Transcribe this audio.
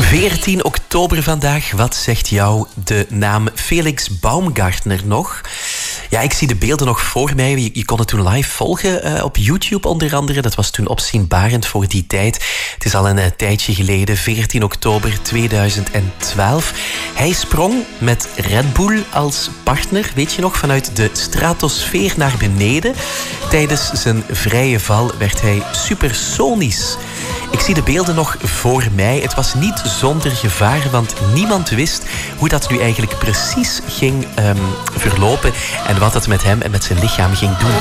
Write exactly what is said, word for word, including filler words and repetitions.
veertien oktober vandaag. Wat zegt jou de naam Felix Baumgartner nog? Ja, ik zie de beelden nog voor mij. Je, je kon het toen live volgen uh, op YouTube onder andere. Dat was toen opzienbarend voor die tijd. Het is al een uh, tijdje geleden, veertien oktober tweeduizend twaalf. Hij sprong met Red Bull als partner, weet je nog, vanuit de stratosfeer naar beneden. Tijdens zijn vrije val werd hij supersonisch. Ik zie de beelden nog voor mij. Het was niet zonder gevaar, want niemand wist hoe dat nu eigenlijk precies ging um, verlopen en wat het met hem en met zijn lichaam ging doen.